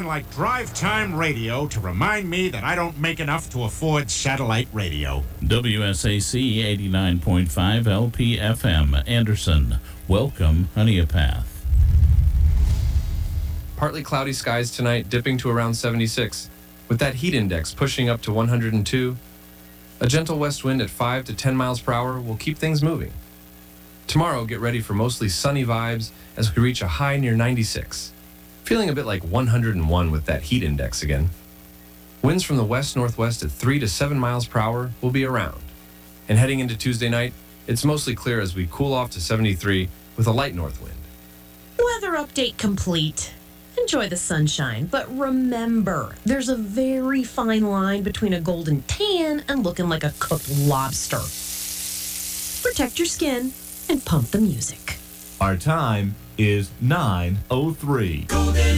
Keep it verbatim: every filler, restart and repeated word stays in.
on like drive time radio to remind me that I don't make enough to afford satellite radio. W S A C eighty-nine point five L P F M, Anderson. Welcome, Honeypath. Partly cloudy skies tonight, dipping to around seventy-six, with that heat index pushing up to one hundred two. A gentle west wind at five to ten miles per hour will keep things moving. Tomorrow, get ready for mostly sunny vibes as we reach a high near ninety-six. Feeling a bit like one hundred one with that heat index again. Winds from the west-northwest at three to seven miles per hour will be around. And heading into Tuesday night, it's mostly clear as we cool off to seventy-three with a light north wind. Weather update complete. Enjoy the sunshine, but remember, there's a very fine line between a golden tan and looking like a cooked lobster. Protect your skin and pump the music. Our time is nine oh three.